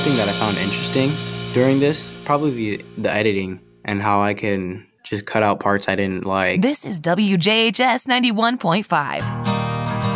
something that I found interesting during this, probably the editing and how I can just cut out parts I didn't like. This is WJHS 91.5.